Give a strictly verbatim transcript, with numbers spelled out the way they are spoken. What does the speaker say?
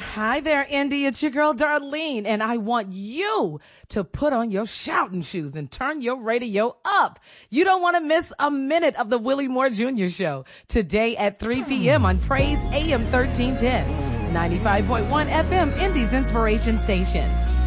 Hi there, Indy. It's your girl, Darlene, and I want you to put on your shouting shoes and turn your radio up. You don't want to miss a minute of the Willie Moore Junior Show today at three p.m. on Praise A M thirteen ten, ninety-five point one F M, Indy's Inspiration Station.